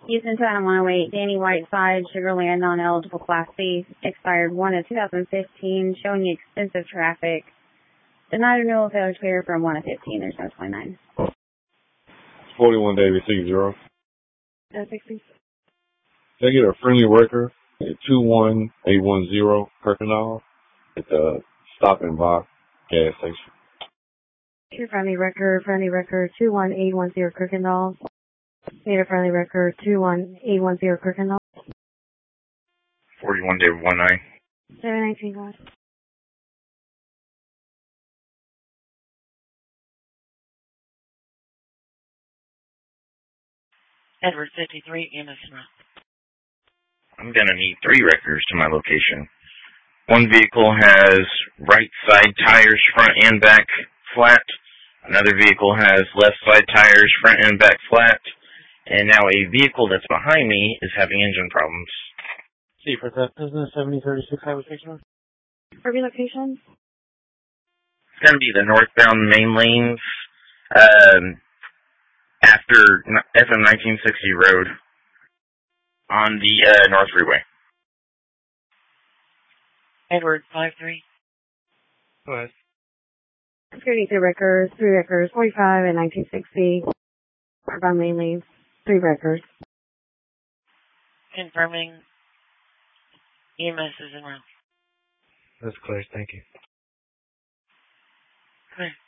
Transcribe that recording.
Houston 2108, Danny Whiteside, Sugarland, non-eligible Class C, expired 1/2015, showing you extensive traffic. Denied renewal, failure to clear from 1/15, there's no 29. 41 David C0. 60. Can I get a friendly record at 21810 Kirkendall at the Stop and Box gas station? Your friendly record 21810 Kirkendall. Need a friendly record 21810 Kirkendall. 41 David 19. 719 God. Edward 53, Emerson. I'm going to need 3 records to my location. One vehicle has right side tires, front and back, flat. Another vehicle has left side tires, front and back, flat. And now a vehicle that's behind me is having engine problems. See, for that business 7036 Highway 6 For relocation? It's going to be the northbound main lanes after FM 1960 Road on the North Freeway. Edward 53. Go ahead. Security 3 records, 3 records, 45 and 1960. Northbound main lanes, 3 records. Confirming EMS is en route. That's clear, thank you. Clear.